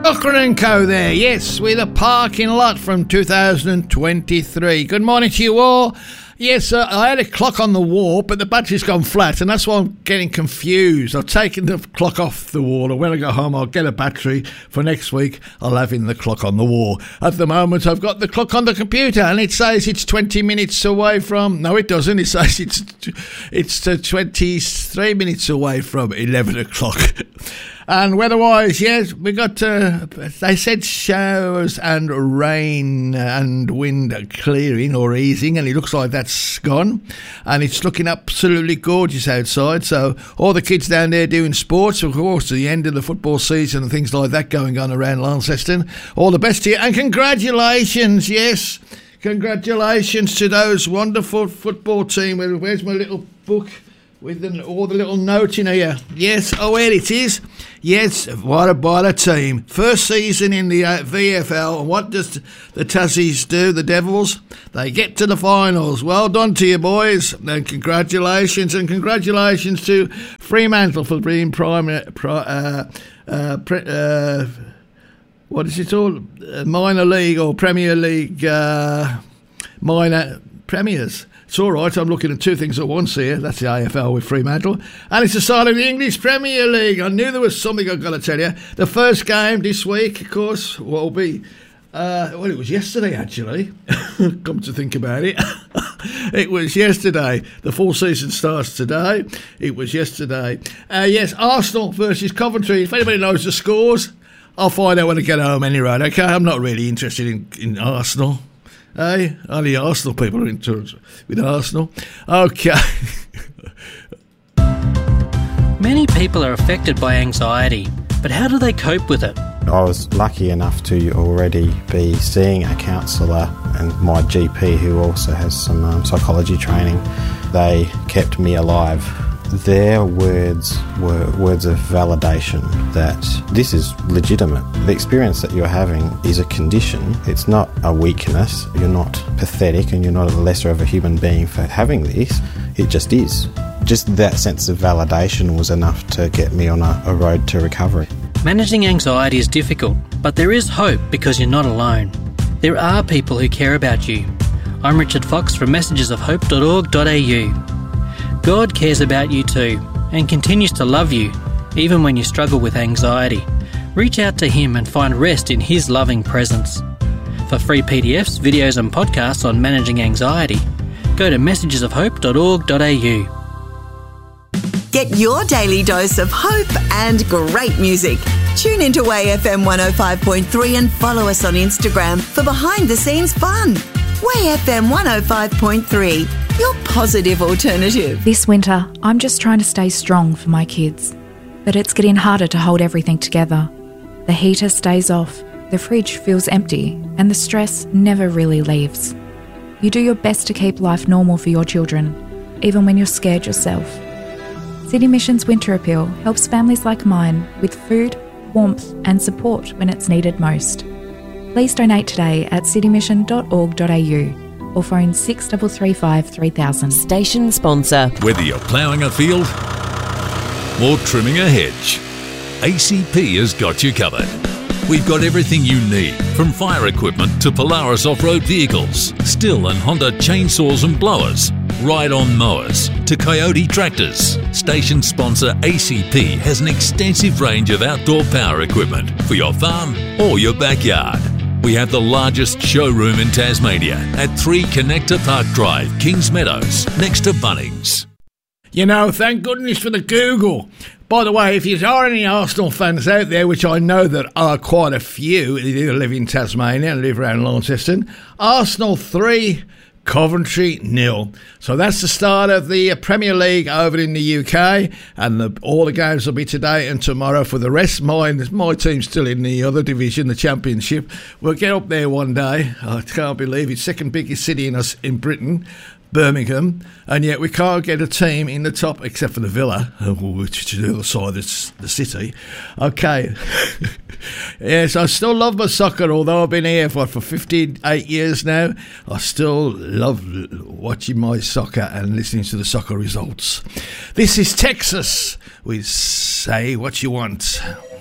Cochran & Co there, yes, with a parking lot from 2023. Good morning to you all. Yes, I had a clock on the wall, but the battery's gone flat, and that's why I'm getting confused. I've taken the clock off the wall, and when I go home, I'll get a battery for next week. I'll have in the clock on the wall. At the moment, I've got the clock on the computer, and it says it's 20 minutes away from... No, it doesn't. It says it's 23 minutes away from 11 o'clock. And weather-wise, yes, we got, they said showers and rain and wind clearing or easing, and it looks like that's gone. And it's looking absolutely gorgeous outside. So all the kids down there doing sports, of course, to the end of the football season and things like that going on around Launceston. All the best to you. And congratulations, yes. Congratulations to those wonderful football team. Where's my little book? With all the little notes in here. Yes, oh, here it is. Yes, what a team. First season in the VFL. And what does the Tassies do, the Devils? They get to the finals. Well done to you, boys. And congratulations. And congratulations to Fremantle for being what is it called? Minor League or Premier League minor premiers. It's all right, I'm looking at two things at once here. That's the AFL with Fremantle. And it's the start of the English Premier League. I knew there was something I've got to tell you. The first game this week, of course, will be... well, it was yesterday, actually. Come to think about it. It was yesterday. The full season starts today. It was yesterday. Yes, Arsenal versus Coventry. If anybody knows the scores, I'll find out when I get home anyway. Okay, I'm not really interested in Arsenal. Hey, only Arsenal people are in touch with Arsenal. Okay. Many people are affected by anxiety, but how do they cope with it? I was lucky enough to already be seeing a counsellor, and my GP, who also has some psychology training, they kept me alive. Their words were words of validation that this is legitimate. The experience that you're having is a condition. It's not a weakness. You're not pathetic and you're not a lesser of a human being for having this. It just is. Just that sense of validation was enough to get me on a road to recovery. Managing anxiety is difficult, but there is hope because you're not alone. There are people who care about you. I'm Richard Fox from messagesofhope.org.au. God cares about you too and continues to love you, even when you struggle with anxiety. Reach out to Him and find rest in His loving presence. For free PDFs, videos and podcasts on managing anxiety, go to messagesofhope.org.au. Get your daily dose of hope and great music. Tune into AFM 105.3 and follow us on Instagram for behind-the-scenes fun. WayFM 105.3, your positive alternative. This winter, I'm just trying to stay strong for my kids. But it's getting harder to hold everything together. The heater stays off, the fridge feels empty, and the stress never really leaves. You do your best to keep life normal for your children, even when you're scared yourself. City Mission's Winter Appeal helps families like mine with food, warmth and support when it's needed most. Please donate today at citymission.org.au or phone 6335 3000. Station sponsor. Whether you're ploughing a field or trimming a hedge, ACP has got you covered. We've got everything you need, from fire equipment to Polaris off-road vehicles, Stihl and Honda chainsaws and blowers, ride-on mowers to Coyote tractors. Station sponsor ACP has an extensive range of outdoor power equipment for your farm or your backyard. We have the largest showroom in Tasmania at 3 Connector Park Drive, Kings Meadows, next to Bunnings. You know, thank goodness for the Google. By the way, if you are any Arsenal fans out there, which I know that are quite a few, who live in Tasmania and live around Launceston, Arsenal 3, Coventry 0. So that's the start of the Premier League over in the UK, and all the games will be today and tomorrow. For the rest, my team's still in the other division, the Championship. We'll get up there one day. I can't believe it's second biggest city in Britain, Birmingham, and yet we can't get a team in the top except for the Villa, which is the other side of the city. Okay. Yes, I still love my soccer, although I've been here for 58 years now. I still love watching my soccer and listening to the soccer results. This is Texas with Say What You Want.